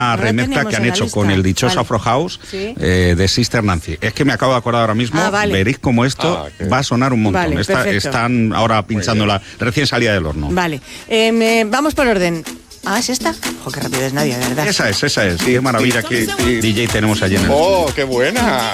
remezcla que han hecho con el dichoso Afro House de Sister Nancy. Es que me acabo de acordar ahora mismo, veréis cómo esto va a sonar un montón. Están ahora pinchándola recién salida del horno. Vale, vamos por orden. ¿Es esta? ¡Qué rápido es Nadia, de verdad! Esa es. Qué maravilla que DJ tenemos allí en el... ¡Oh, qué buena!